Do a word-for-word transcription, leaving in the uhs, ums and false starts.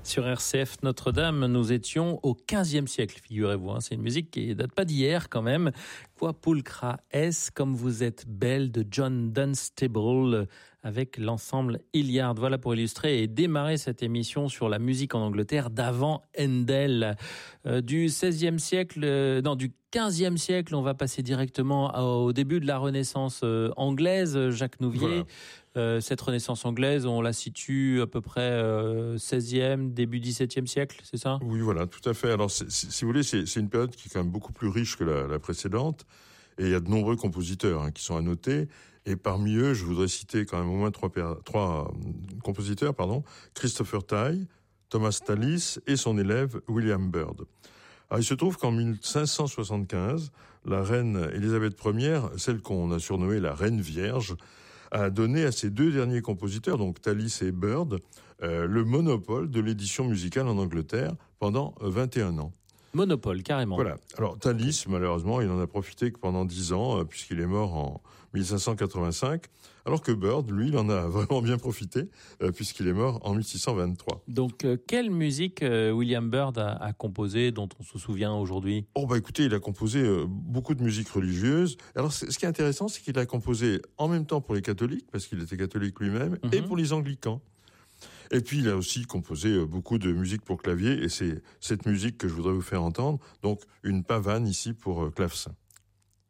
Sur R C F Notre-Dame, nous étions au quinzième siècle, figurez-vous. Hein. C'est une musique qui date pas d'hier quand même. Qua pulcra es, comme vous êtes belle, de John Dunstable avec l'ensemble Hilliard. Voilà pour illustrer et démarrer cette émission sur la musique en Angleterre d'avant Handel. Euh, du seizième siècle, euh, non, du quinzième siècle, on va passer directement au début de la Renaissance euh, anglaise, Jacques Nouvier. Voilà. Euh, cette Renaissance anglaise, on la situe à peu près euh, seizième, début dix-septième siècle, c'est ça ? Oui, voilà, tout à fait. Alors, c'est, c'est, si vous voulez, c'est, c'est une période qui est quand même beaucoup plus riche que la, la précédente. Et il y a de nombreux compositeurs hein, qui sont à noter. Et parmi eux, je voudrais citer quand même au moins trois, trois euh, compositeurs, pardon, Christopher Tye, Thomas Tallis et son élève William Byrd. Alors, il se trouve qu'en mille cinq cent soixante-quinze, la reine Élisabeth première, celle qu'on a surnommée la Reine Vierge, a donné à ces deux derniers compositeurs, donc Tallis et Byrd, euh, le monopole de l'édition musicale en Angleterre pendant vingt et un ans. Monopole, carrément. Voilà. Alors, Tallis, malheureusement, il en a profité que pendant dix ans, euh, puisqu'il est mort en mille cinq cent quatre-vingt-cinq, alors que Byrd, lui, il en a vraiment bien profité, euh, puisqu'il est mort en mille six cent vingt-trois. Donc, euh, quelle musique euh, William Byrd a, a composé, dont on se souvient aujourd'hui ? Oh, bah écoutez, il a composé euh, beaucoup de musique religieuse. Alors, ce qui est intéressant, c'est qu'il a composé en même temps pour les catholiques, parce qu'il était catholique lui-même, mm-hmm. et pour les anglicans. Et puis, il a aussi composé beaucoup de musique pour clavier, et c'est cette musique que je voudrais vous faire entendre, donc une pavane ici pour clavecin.